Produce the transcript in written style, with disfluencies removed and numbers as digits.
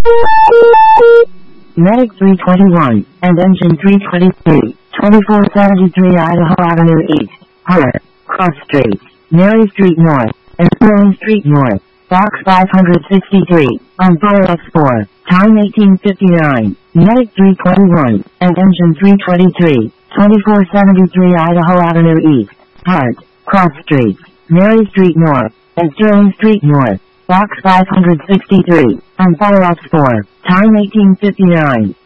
Medic 321, and Engine 323, 2473 Idaho Avenue East, Hart, Cross Street, Mary Street North, and Sterling Street North, Box 563, on Fire X4, time 1859, Medic 321, and Engine 323, 2473 Idaho Avenue East, Hart, Cross Street, Mary Street North, and Sterling Street North, Box 563, on Fire X4, time 1859.